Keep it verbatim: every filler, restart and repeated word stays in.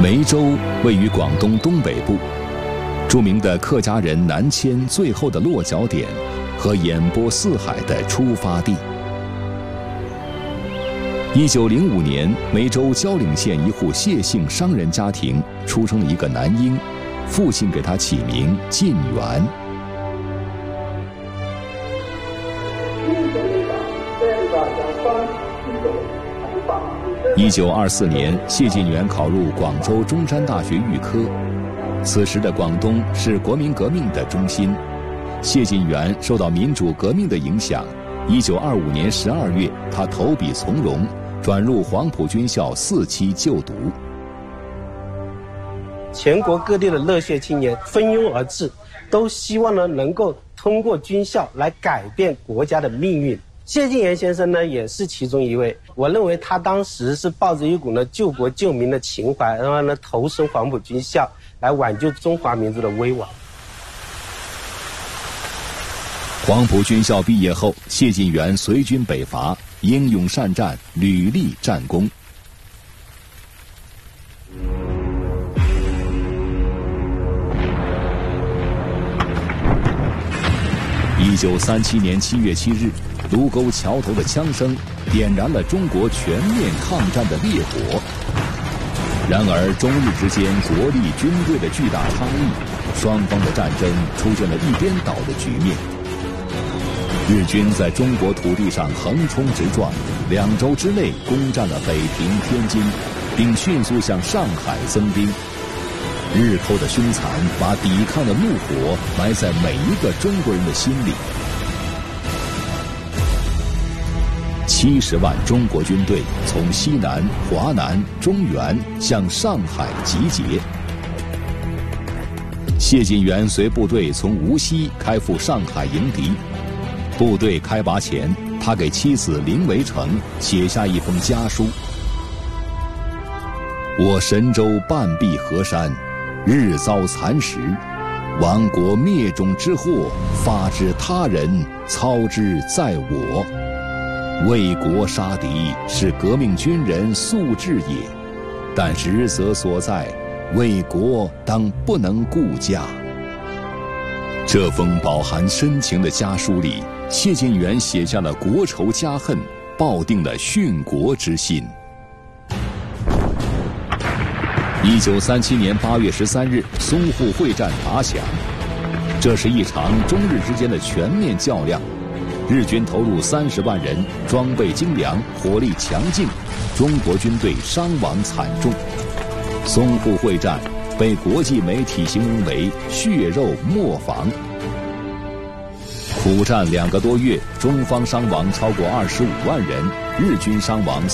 梅州位于广东东北部，著名的客家人南迁最后的落脚点和演播四海的出发地。一九零五年，梅州蕉岭县一户谢姓商人家庭出生了一个男婴，父亲给他起名晋元。一九二四年，谢晋元考入广州中山大学预科。此时的广东是国民革命的中心，谢晋元受到民主革命的影响。一九二五年十二月，他投笔从戎，转入黄埔军校四期就读。 全国各地的热血青年蜂拥而至，都希望呢能够通过军校来改变国家的命运。谢晋元先生呢也是其中一位。我认为他当时是抱着一股呢救国救民的情怀，然后呢投身黄埔军校，来挽救中华民族的危亡。 黄埔军校毕业后，谢晋元随军北伐，英勇善战，屡立战功。一九三七年七月七日，卢沟桥头的枪声点燃了中国全面抗战的烈火。然而，中日之间国力、军队的巨大差异，双方的战争出现了一边倒的局面。日军在中国土地上横冲直撞，两周之内攻占了北平、天津，并迅速向上海增兵。日寇的凶残把抵抗的怒火埋在每一个中国人的心里。七十万中国军队从西南、华南、中原向上海集结。谢晋元随部队从无锡开赴上海迎敌。部队开拔前，他给妻子林维成写下一封家书：我神州半壁河山，日遭蚕食，亡国灭种之祸，发之他人，操之在我。为国杀敌是革命军人素质也，但实则所在，为国当不能顾家。这封饱含深情的家书里，谢晋元写下了国仇家恨，抱定了殉国之心。一九三七年八月十三日，淞沪会战打响，这是一场中日之间的全面较量。日军投入三十万人，装备精良，火力强劲，中国军队伤亡惨重。淞沪会战被国际媒体形容为血肉磨坊。苦战两个多月，中方伤亡超过二十五万人，日军伤亡